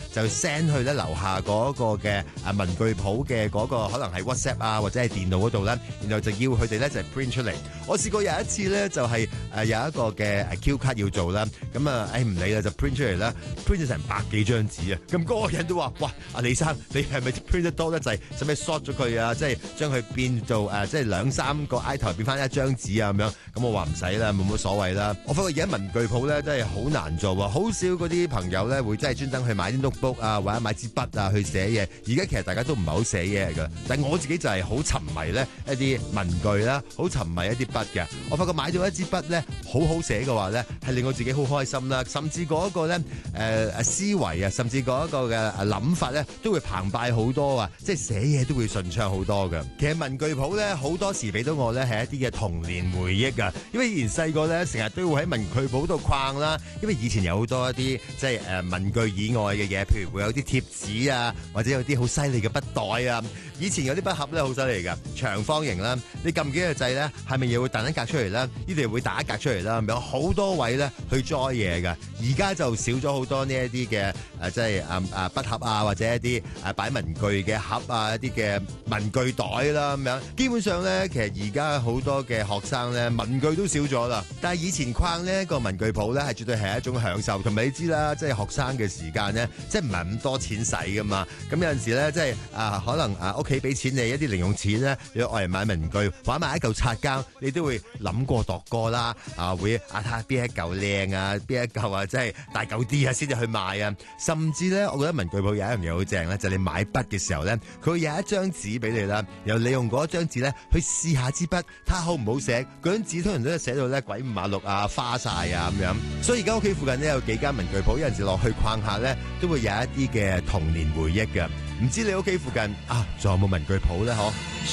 就 send 去咧樓下嗰個嘅文具鋪嘅嗰個可能係 WhatsApp 啊或者係電腦嗰度咧，然後就要佢哋咧就 print 出嚟。我試過有一次咧就係有一個嘅Q 卡要做啦，咁唔理啦就 print 出嚟啦，print 咗成100幾張紙啊！咁嗰個人都話：哇，阿李生，你係咪 print 得多得滯？使唔使 short 咗佢啊？即係將佢變做即係2-3個 item 變翻一張紙啊咁樣。咁我話唔使啦，冇乜所謂啦。我發覺而家文具鋪咧真係好難做啊，好少嗰啲朋友咧會真係專登去買啲 notebook 啊或者買支筆啊去寫嘢。而家其實大家都唔係好寫嘢㗎，但係我自己就係好沉迷咧一啲文具啦，好沉迷一啲筆嘅。我發覺買到一支筆咧好好寫嘅話咧，係令我自己好開心啦。甚至嗰一個咧思維啊，甚至嗰一個嘅諗法咧都會澎湃好多啊，即係寫嘢都會順暢好多嘅。其實文具鋪咧好多時俾到我咧係一啲嘅童年回憶啊，因為以前細個咧成日都會喺文具鋪度逛啦，因為以前有好多一啲即係文具以外嘅嘢，譬如會有啲貼紙啊，或者有啲好犀利嘅筆袋啊。以前有啲筆盒咧好犀利㗎，長方形啦，你撳幾個掣咧，係咪又會彈一格出嚟啦？呢度會打一格出嚟啦，有好多位咧去裝嘢㗎。而家就少咗好多呢一啲嘅即係筆盒啊，或者一啲擺文具嘅盒啊，一啲嘅文具袋啦咁樣。基本上咧，其實而家好多嘅學生咧文具都少咗啦。但係以前逛呢個文具鋪咧係絕對係一種享受，同埋你知啦，即係學生嘅時間咧，即係唔係咁多錢使㗎嘛。咁有陣時咧，即係可能屋企俾錢你一啲零用錢咧，你愛嚟買文具，或者買一嚿擦膠，你都會諗過度過啦。會睇下邊一嚿靚啊，邊一嚿啊，即係大嚿啲啊，先至去買啊。甚至咧，我覺得文具鋪有一樣嘢好正咧，就係你買筆嘅時候咧，佢會有一張紙俾你啦，然後你用嗰張紙咧去試下支筆，睇下好唔好寫。嗰張紙通常都係寫到咧鬼五馬六啊，花晒啊咁樣。所以而家屋企附近呢，有幾間文具鋪，有陣時落去逛下咧，都會有一啲嘅童年回憶嘅。唔知你屋企附近仲有冇文具鋪咧？嗬？